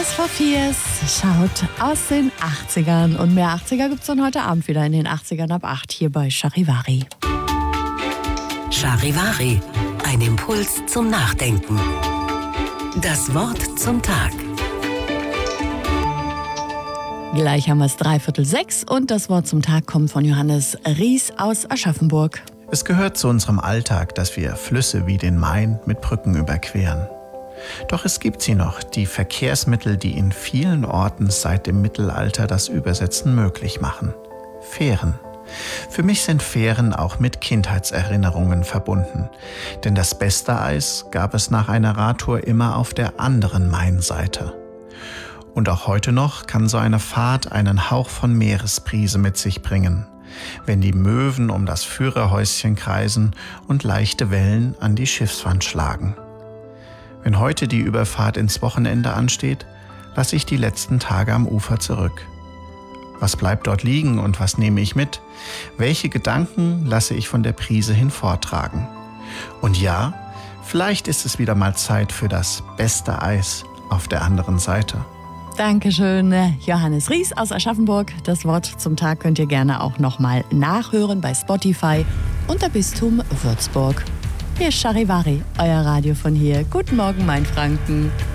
SV4 schaut aus den 80ern. Und mehr 80er gibt es dann heute Abend wieder in den 80ern ab 8 hier bei Charivari. Charivari, ein Impuls zum Nachdenken. Das Wort zum Tag. Gleich haben wir es 5:45 und das Wort zum Tag kommt von Johannes Ries aus Aschaffenburg. Es gehört zu unserem Alltag, dass wir Flüsse wie den Main mit Brücken überqueren. Doch es gibt sie noch, die Verkehrsmittel, die in vielen Orten seit dem Mittelalter das Übersetzen möglich machen. Fähren. Für mich sind Fähren auch mit Kindheitserinnerungen verbunden. Denn das beste Eis gab es nach einer Radtour immer auf der anderen Mainseite. Und auch heute noch kann so eine Fahrt einen Hauch von Meeresbrise mit sich bringen, wenn die Möwen um das Führerhäuschen kreisen und leichte Wellen an die Schiffswand schlagen. Wenn heute die Überfahrt ins Wochenende ansteht, lasse ich die letzten Tage am Ufer zurück. Was bleibt dort liegen und was nehme ich mit? Welche Gedanken lasse ich von der Brise hinvortragen? Und ja, vielleicht ist es wieder mal Zeit für das beste Eis auf der anderen Seite. Dankeschön, Johannes Ries aus Aschaffenburg. Das Wort zum Tag könnt ihr gerne auch nochmal nachhören bei Spotify unter Bistum Würzburg. Hier ist Charivari, euer Radio von hier. Guten Morgen, Mainfranken.